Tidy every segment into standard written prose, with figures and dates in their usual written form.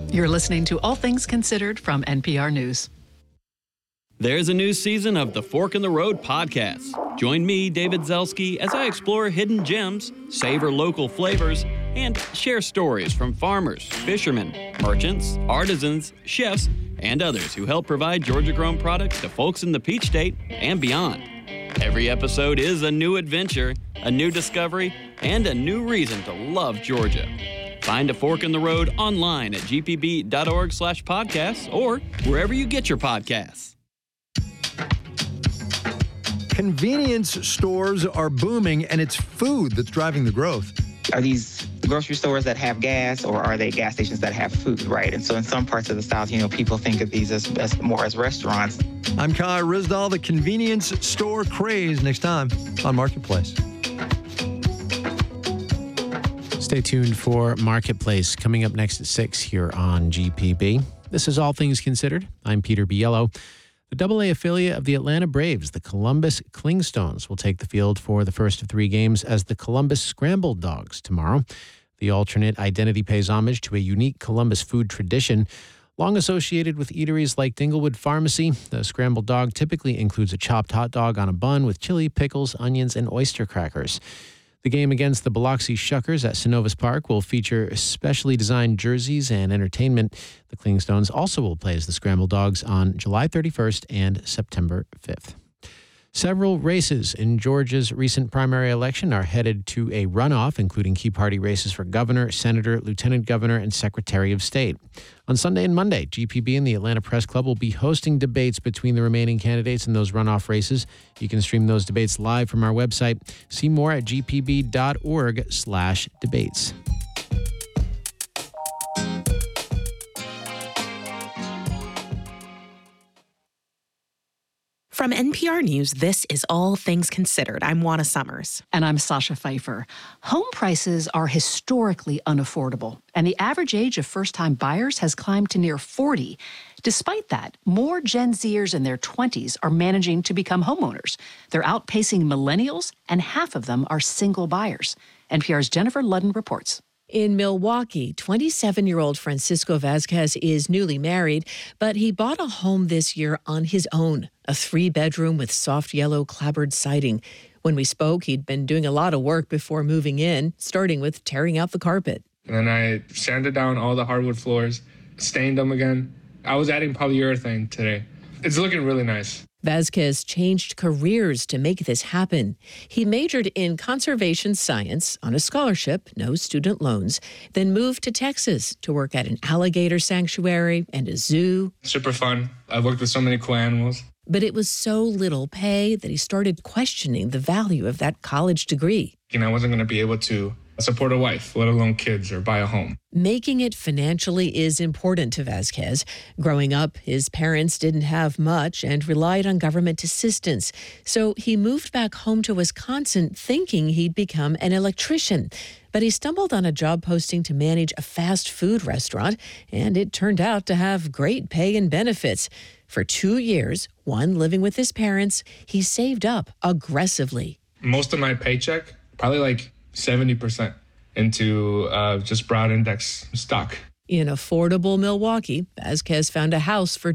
You're listening to All Things Considered from NPR News. There's a new season of the Fork in the Road podcast. Join me, David Zelski, as I explore hidden gems, savor local flavors, and share stories from farmers, fishermen, merchants, artisans, chefs, and others who help provide Georgia-grown products to folks in the Peach State and beyond. Every episode is a new adventure, a new discovery, and a new reason to love Georgia. Find A Fork in the Road online at gpb.org/podcasts or wherever you get your podcasts. Convenience stores are booming, and it's food that's driving the growth. Are these grocery stores that have gas, or are they gas stations that have food, right? And so in some parts of the South, people think of these as more as restaurants. I'm Kai Ryssdal, the convenience store craze, next time on Marketplace. Stay tuned for Marketplace coming up next at 6 here on GPB. This is All Things Considered. I'm Peter Biello. The AA affiliate of the Atlanta Braves, the Columbus Clingstones, will take the field for the first of 3 games as the Columbus Scrambled Dogs tomorrow. The alternate identity pays homage to a unique Columbus food tradition. Long associated with eateries like Dinglewood Pharmacy, the Scrambled Dog typically includes a chopped hot dog on a bun with chili, pickles, onions, and oyster crackers. The game against the Biloxi Shuckers at Synovus Park will feature specially designed jerseys and entertainment. The Clingstones also will play as the Scrambled Dogs on July 31st and September 5th. Several races in Georgia's recent primary election are headed to a runoff, including key party races for governor, senator, lieutenant governor, and secretary of state. On Sunday and Monday, GPB and the Atlanta Press Club will be hosting debates between the remaining candidates in those runoff races. You can stream those debates live from our website. See more at gpb.org/debates. From NPR News, this is All Things Considered. I'm Juana Summers. And I'm Sasha Pfeiffer. Home prices are historically unaffordable, and the average age of first-time buyers has climbed to near 40. Despite that, more Gen Zers in their 20s are managing to become homeowners. They're outpacing millennials, and half of them are single buyers. NPR's Jennifer Ludden reports. In Milwaukee, 27-year-old Francisco Vasquez is newly married, but he bought a home this year on his own, a 3-bedroom with soft yellow clapboard siding. When we spoke, he'd been doing a lot of work before moving in, starting with tearing out the carpet. And then I sanded down all the hardwood floors, stained them again. I was adding polyurethane today. It's looking really nice. Vasquez changed careers to make this happen. He majored in conservation science on a scholarship, no student loans, then moved to Texas to work at an alligator sanctuary and a zoo. Super fun. I've worked with so many cool animals. But it was so little pay that he started questioning the value of that college degree. I wasn't going to be able to support a wife, let alone kids, or buy a home. Making it financially is important to Vasquez. Growing up, his parents didn't have much and relied on government assistance. So he moved back home to Wisconsin thinking he'd become an electrician. But he stumbled on a job posting to manage a fast food restaurant, and it turned out to have great pay and benefits. For 2 years, one living with his parents, he saved up aggressively. Most of my paycheck, probably like 70% into just broad index stock. In affordable Milwaukee, Vasquez found a house for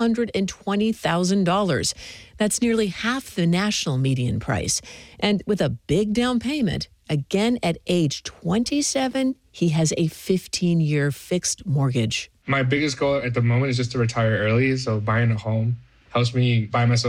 $220,000. That's nearly half the national median price. And with a big down payment, again at age 27, he has a 15-year fixed mortgage. My biggest goal at the moment is just to retire early, so buying a home helps me buy myself